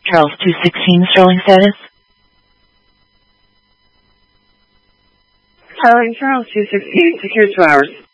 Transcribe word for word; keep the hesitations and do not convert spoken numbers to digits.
Charles two sixteen, Sterling status. Sterling, Charles two sixteen, secure two hours.